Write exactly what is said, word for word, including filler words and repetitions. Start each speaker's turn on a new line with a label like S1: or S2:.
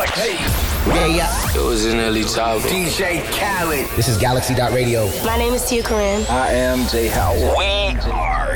S1: Hey. Yeah, yeah.
S2: It was in Ellie Top.
S1: D J Khaled.
S3: This is Galaxy dot Radio.
S4: My name is Tia Corinne.
S5: I am Jay Howard.
S1: We are